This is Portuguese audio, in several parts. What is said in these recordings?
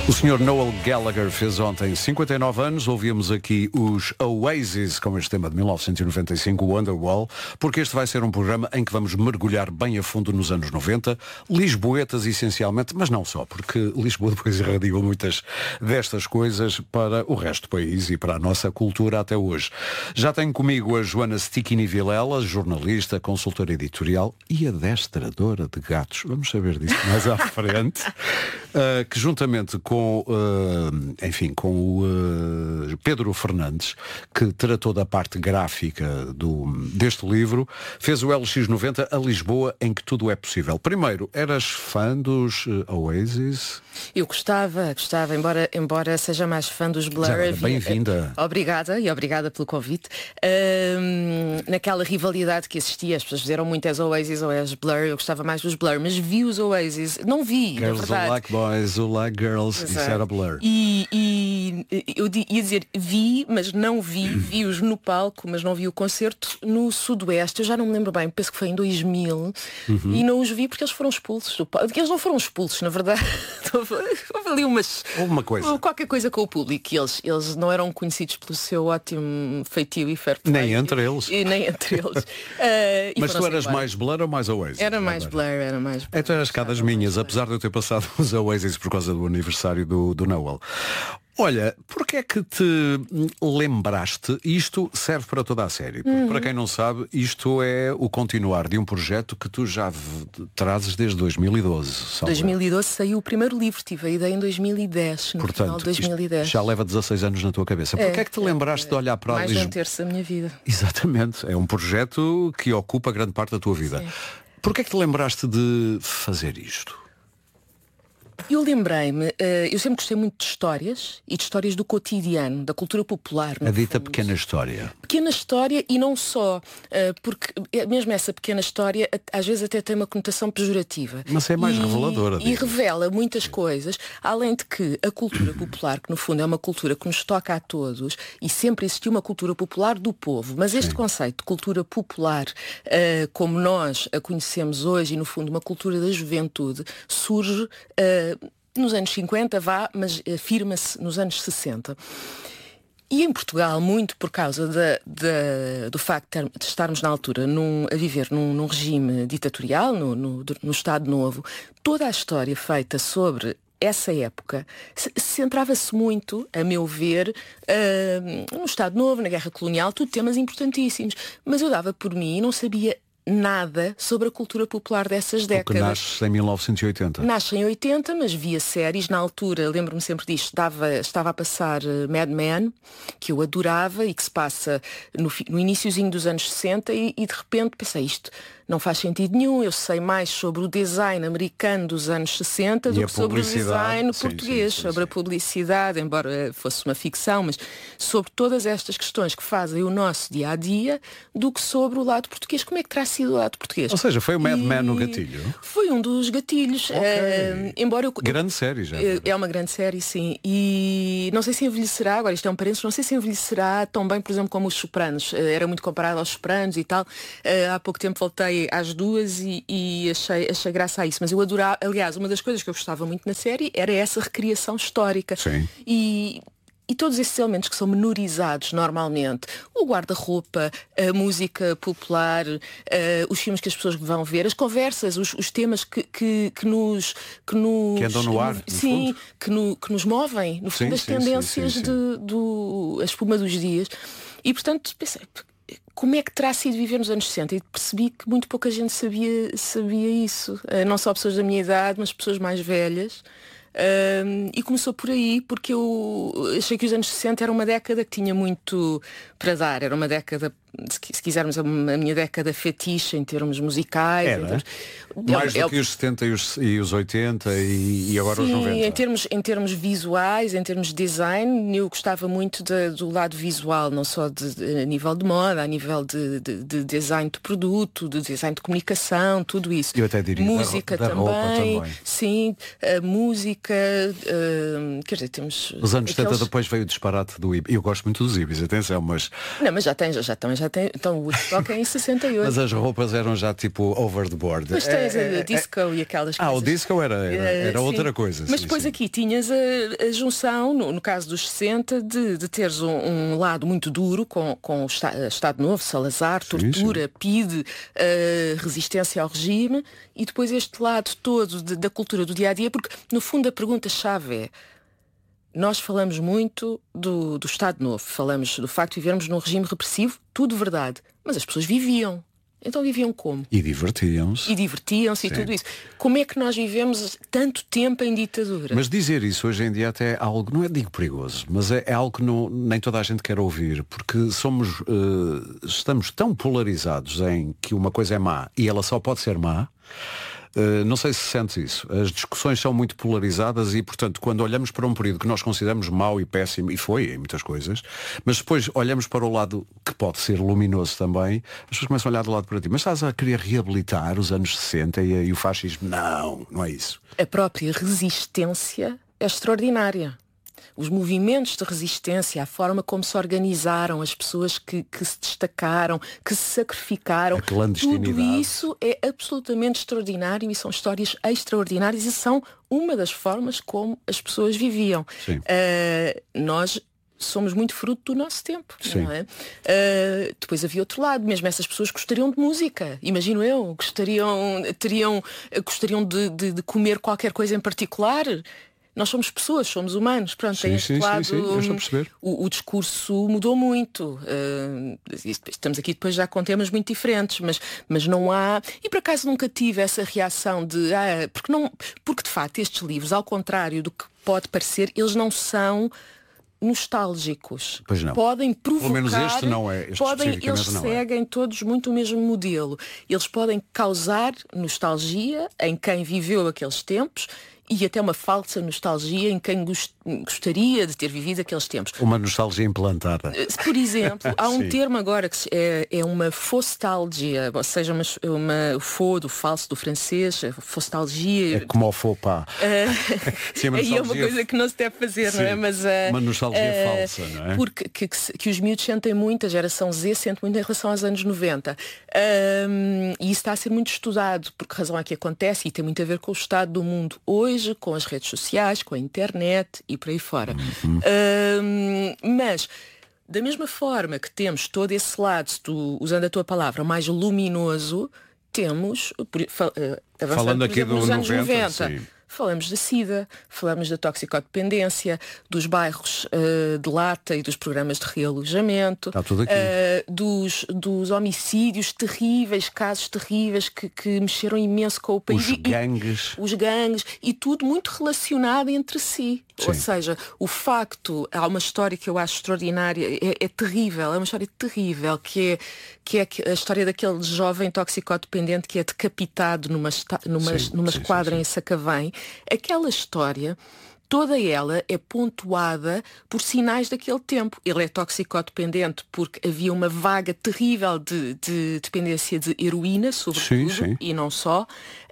O Sr. Noel Gallagher fez ontem 59 anos. Ouvíamos aqui os Oasis com este tema de 1995, o Wonderwall, porque este vai ser um programa em que vamos mergulhar bem a fundo nos anos 90, lisboetas essencialmente, mas não só, porque Lisboa depois irradiou muitas destas coisas para o resto do país e para a nossa cultura até hoje. Já tenho comigo a Joana Stichini Vilela, jornalista, consultora editorial e adestradora de gatos. Vamos saber disso mais à frente. Que juntamente com o Pedro Fernandes, que tratou da parte gráfica deste livro, fez o LX90 a Lisboa em que tudo é possível. Primeiro, eras fã dos Oasis? Eu gostava, embora seja mais fã dos Blur. Bem-vinda. Obrigada pelo convite. Naquela rivalidade que existia, as pessoas fizeram muito as Oasis ou as Blur, eu gostava mais dos Blur, mas vi os Oasis, não vi, Girls na verdade. Who Like Boys, Who Like Girls, isso era Blur. E eu ia dizer, mas não vi-os no palco, mas não vi o concerto no Sudoeste. Eu já não me lembro bem, penso que foi em 2000, e não os vi porque eles foram expulsos do palco. Eles não foram expulsos, na verdade. Houve ali qualquer coisa com o público. Eles não eram conhecidos pelo seu ótimo feitio e fair play. Nem entre eles. Mas tu eras mais Blur ou mais Oasis? Era mais Blur. Então eras cá das minhas, apesar de eu ter passado os Oasis por causa do aniversário do Noel. Olha, porque é que te lembraste, isto serve para toda a série, porque para quem não sabe, isto é o continuar de um projeto que tu já trazes desde 2012. 2012 saiu o primeiro livro, tive a ideia em 2010, no final de 2010. Já leva 16 anos na tua cabeça. Porquê é que te lembraste de olhar para mais Lisboa? Mais de um terço da minha vida. Exatamente, é um projeto que ocupa grande parte da tua vida. Sim. Porquê é que te lembraste de fazer isto? Eu lembrei-me, eu sempre gostei muito de histórias e de histórias do cotidiano, da cultura popular. A dita pequena história. Pequena história e não só, porque mesmo essa pequena história às vezes até tem uma conotação pejorativa. Mas é mais reveladora. E revela muitas coisas, além de que a cultura popular, que no fundo é uma cultura que nos toca a todos, e sempre existiu uma cultura popular do povo, mas este conceito de cultura popular, como nós a conhecemos hoje, e no fundo uma cultura da juventude, surge nos anos 50, mas afirma-se nos anos 60. E em Portugal, muito por causa do facto de estarmos na altura a viver num regime ditatorial, no Estado Novo, toda a história feita sobre essa época centrava-se muito, a meu ver, no Estado Novo, na Guerra Colonial, tudo temas importantíssimos. Mas eu dava por mim e não sabia nada sobre a cultura popular dessas décadas. Porque nasce em 1980. Nasce em 80, mas via séries. Na altura, lembro-me sempre disto, estava a passar Mad Men, que eu adorava e que se passa no iniciozinho dos anos 60 e de repente pensei, isto não faz sentido nenhum, eu sei mais sobre o design americano dos anos 60 do que sobre o design português, sobre a publicidade, embora fosse uma ficção, mas sobre todas estas questões que fazem o nosso dia-a-dia, do que sobre o lado português. Como é que terá sido o lado português? Ou seja, foi o Mad Men no gatilho? Foi um dos gatilhos. Embora grande série já. É uma grande série, sim. E não sei se envelhecerá, agora isto é um parênteses, não sei se envelhecerá tão bem, por exemplo, como os Sopranos. Era muito comparado aos Sopranos e tal. Há pouco tempo voltei às duas e achei graça a isso. Mas eu adorava, aliás, uma das coisas que eu gostava muito na série era essa recriação histórica. Sim. E todos esses elementos que são menorizados normalmente, o guarda-roupa, a música popular, os filmes que as pessoas vão ver, as conversas, os temas que nos que andam no ar, sim, que nos movem, no fundo, as tendências a espuma dos dias. E portanto pensei, como é que terá sido viver nos anos 60? E percebi que muito pouca gente sabia isso. Não só pessoas da minha idade, mas pessoas mais velhas. E começou por aí, porque eu achei que os anos 60 era uma década que tinha muito para dar. Era uma década, se quisermos, a minha década fetiche em termos musicais. Era? Mais do que os 70 e os 80 e agora os 90. Em termos visuais, em termos de design, eu gostava muito do lado visual, não só a nível de moda, a nível de design de produto, de design de comunicação, tudo isso. Eu até diria música da roupa também. Sim, a música, quer dizer, temos... Os anos 70 depois veio o disparate do Ibis. Eu gosto muito dos Ibis, atenção, mas... Não, mas já tens já tem. Então o Woodstock é em 68. Mas as roupas eram já tipo over the board. Mas tens a disco e aquelas coisas. O disco era outra coisa. Mas depois aqui tinhas a junção, no caso dos 60, de teres um lado muito duro com o Estado Novo, Salazar, tortura, PIDE, resistência ao regime, e depois este lado todo da cultura do dia-a-dia, porque no fundo a pergunta-chave é: nós falamos muito do Estado Novo, falamos do facto de vivermos num regime repressivo, tudo verdade, mas as pessoas viviam. Então viviam como? E divertiam-se. E tudo isso. Como é que nós vivemos tanto tempo em ditadura? Mas dizer isso hoje em dia até é algo, não é digo perigoso, mas é algo que nem toda a gente quer ouvir, porque estamos tão polarizados em que uma coisa é má e ela só pode ser má. Não sei se sentes isso. As discussões são muito polarizadas e, portanto, quando olhamos para um período que nós consideramos mau e péssimo, e foi em muitas coisas, mas depois olhamos para o lado que pode ser luminoso também, as pessoas começam a olhar do lado para ti. Mas estás a querer reabilitar os anos 60 e o fascismo? Não é isso. A própria resistência é extraordinária. Os movimentos de resistência, a forma como se organizaram, as pessoas que se destacaram, que se sacrificaram, tudo isso é absolutamente extraordinário e são histórias extraordinárias e são uma das formas como as pessoas viviam. Nós somos muito fruto do nosso tempo, não é? Depois havia outro lado, mesmo essas pessoas gostariam de música, imagino eu, gostariam de comer qualquer coisa em particular. Nós somos pessoas, somos humanos. Pronto, tem este lado. Sim, eu estou a perceber. O discurso mudou muito. Estamos aqui depois já com temas muito diferentes, mas não há. E por acaso nunca tive essa reação de porque de facto estes livros, ao contrário do que pode parecer, eles não são nostálgicos. Pois não. Podem provocar. Pelo menos este não é. Eles seguem todos muito o mesmo modelo. Eles podem causar nostalgia em quem viveu aqueles tempos. E até uma falsa nostalgia em quem gostaria de ter vivido aqueles tempos. Uma nostalgia implantada. Por exemplo, há um termo agora que é uma fostalgia, ou seja, uma faux do falso do francês, fostalgia. É como o faux pas. Aí é uma coisa que não se deve fazer, não é? Mas, uma nostalgia falsa, não é? Porque que os miúdos sentem muito, a geração Z sente muito em relação aos anos 90. E isso está a ser muito estudado, por que razão é que acontece, e tem muito a ver com o estado do mundo hoje, com as redes sociais, com a internet e por aí fora. Mas, da mesma forma que temos todo esse lado, usando a tua palavra, mais luminoso, temos, falando aqui nos anos 90. Sim. Falamos da SIDA, falamos da toxicodependência, dos bairros de lata e dos programas de realojamento, está tudo aqui. dos homicídios terríveis, casos terríveis que mexeram imenso com o país. Os gangues e tudo muito relacionado entre si. Sim. Ou seja, o facto, há uma história que eu acho extraordinária, é terrível, é uma história terrível, que é a história daquele jovem toxicodependente que é decapitado numa esquadra em Sacavém. Aquela história, toda ela é pontuada por sinais daquele tempo. Ele é toxicodependente porque havia uma vaga terrível de dependência de heroína, sobretudo, e não só.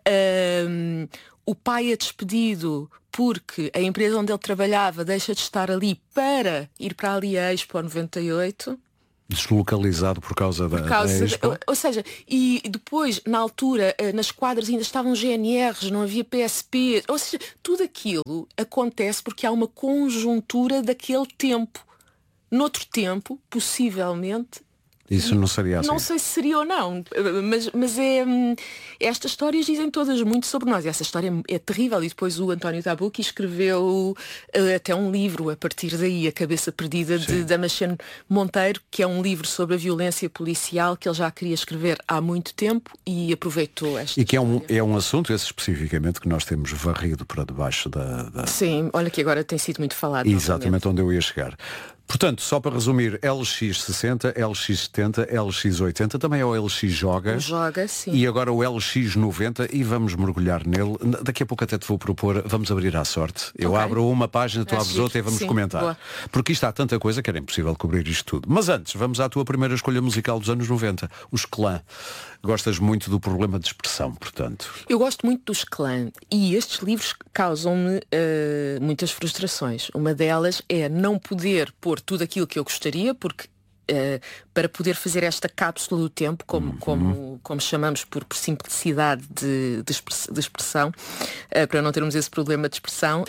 O pai é despedido porque a empresa onde ele trabalhava deixa de estar ali para ir para ali a Expo 98. Deslocalizado por causa da Expo. Ou seja, e depois, na altura, nas quadras ainda estavam GNRs, não havia PSP. Ou seja, tudo aquilo acontece porque há uma conjuntura daquele tempo. Noutro tempo, possivelmente, isso não seria assim. Não sei se seria ou não, mas estas histórias dizem todas muito sobre nós. E essa história é terrível. E depois o António Tabucchi escreveu até um livro a partir daí, A Cabeça Perdida, de Damasceno Monteiro, que é um livro sobre a violência policial que ele já queria escrever há muito tempo e aproveitou esta. E que é um assunto, esse especificamente, que nós temos varrido para debaixo da... Sim, olha que agora tem sido muito falado. Exatamente onde eu ia chegar. Portanto, só para resumir, LX60, LX70, LX80, também é o LX Joga. Joga, sim. E agora o LX90 e vamos mergulhar nele. Daqui a pouco até te vou propor, vamos abrir à sorte. Eu abro uma página, tu abres outra e vamos comentar. Boa. Porque isto há tanta coisa que era impossível cobrir isto tudo. Mas antes, vamos à tua primeira escolha musical dos anos 90, os Clã. Gostas muito do problema de expressão, portanto. Eu gosto muito dos Clã e estes livros causam-me muitas frustrações. Uma delas é não poder pôr tudo aquilo que eu gostaria, porque para poder fazer esta cápsula do tempo, como chamamos por simplicidade de expressão, para não termos esse problema de expressão,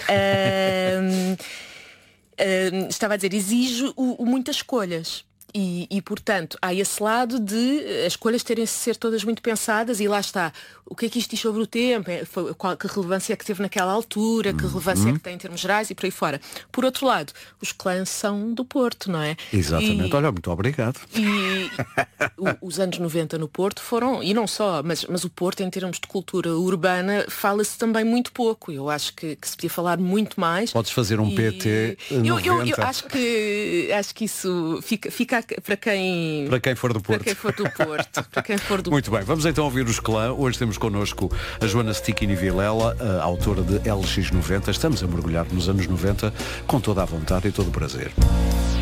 estava a dizer, exige muitas escolhas. E, portanto, há esse lado de as escolhas terem de ser todas muito pensadas, e lá está, o que é que isto diz sobre o tempo, que relevância é que teve naquela altura, que relevância é que tem em termos gerais e por aí fora. Por outro lado, os clãs são do Porto, não é? Exatamente, olha, muito obrigado. E os anos 90 no Porto foram, e não só, mas o Porto, em termos de cultura urbana, fala-se também muito pouco. Eu acho que se podia falar muito mais. Podes fazer um PT 90. Eu acho que isso fica para quem for do Porto. Para quem for do Porto. Para quem for do Muito bem, vamos então ouvir os Clã. Hoje temos connosco a Joana Stichini Vilela, a autora de LX90. Estamos a mergulhar nos anos 90 com toda a vontade e todo o prazer.